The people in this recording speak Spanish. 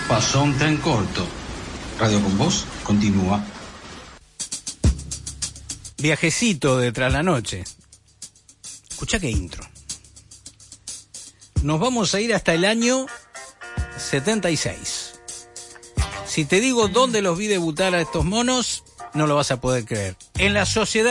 Pasó un tren corto. Radio con Voz continúa. Viajecito de Tras la Noche. Escuchá qué intro. Nos vamos a ir hasta el año 76. Si te digo dónde los vi debutar a estos monos, no lo vas a poder creer. En la Sociedad